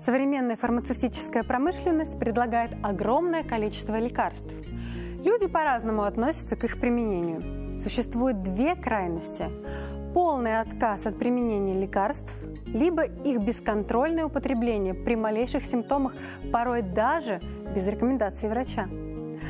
Современная фармацевтическая промышленность предлагает огромное количество лекарств. Люди по-разному относятся к их применению. Существует две крайности: полный отказ от применения лекарств, либо их бесконтрольное употребление при малейших симптомах, порой даже без рекомендаций врача.